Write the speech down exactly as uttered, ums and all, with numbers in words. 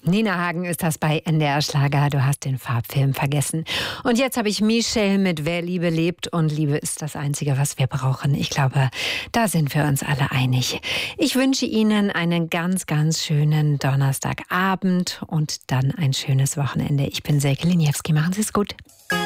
Nina Hagen ist das bei N D R Schlager. Du hast den Farbfilm vergessen. Und jetzt habe ich Michelle mit Wer Liebe lebt. Und Liebe ist das Einzige, was wir brauchen. Ich glaube, da sind wir uns alle einig. Ich wünsche Ihnen einen ganz, ganz schönen Donnerstagabend und dann ein schönes Wochenende. Ich bin Silke Liniewski. Machen Sie es gut.